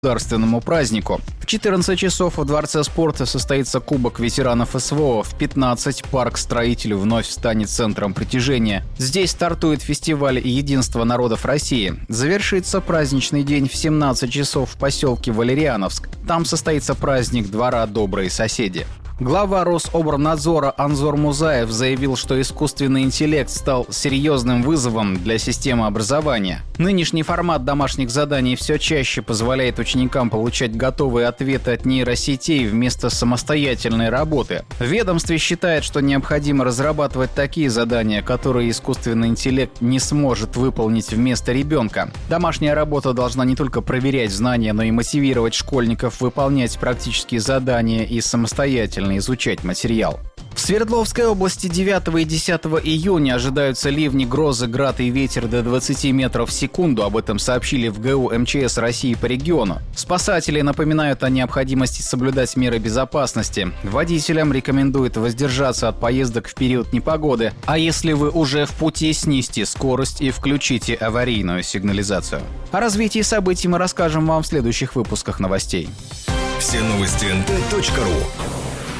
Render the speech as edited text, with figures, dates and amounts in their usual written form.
государственному празднику. В 14 часов в Дворце спорта состоится Кубок ветеранов СВО. В 15 парк «Строитель» вновь станет центром притяжения. Здесь стартует фестиваль «Единство народов России». Завершится праздничный день в 17 часов в поселке Валерьяновск. Там состоится праздник двора «Добрые соседи». Глава Рособорнадзора Анзор Музаев заявил, что искусственный интеллект стал серьезным вызовом для системы образования. Нынешний формат домашних заданий все чаще позволяет ученикам получать готовые ответы от нейросетей вместо самостоятельной работы. В ведомстве считает, что необходимо разрабатывать такие задания, которые искусственный интеллект не сможет выполнить вместо ребенка. Домашняя работа должна не только проверять знания, но и мотивировать школьников выполнять практические задания и самостоятельно изучать материал. В Свердловской области 9 и 10 июня ожидаются ливни, грозы, град и ветер до 20 метров в секунду. Об этом сообщили в ГУ МЧС России по региону. Спасатели напоминают о необходимости соблюдать меры безопасности. Водителям рекомендуют воздержаться от поездок в период непогоды. А если вы уже в пути, снизьте скорость и включите аварийную сигнализацию. О развитии событий мы расскажем вам в следующих выпусках новостей. Все новости nt.ru.